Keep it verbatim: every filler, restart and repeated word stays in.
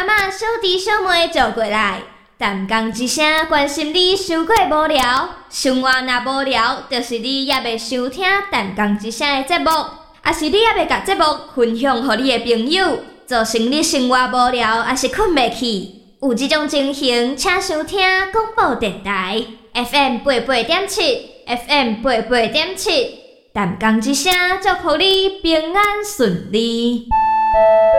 阿嬷、小弟、小妹做过来。淡江一声关心你伤过无聊，生活若无聊，就是你也袂想听淡江一声的节目，也是你也袂甲节目分享予你的朋友，造成你生活无聊，也是困袂去。有这种情形，请收听广播电台 F M 八八点七 ，F M 八八点七，淡江一声祝福你平安顺利。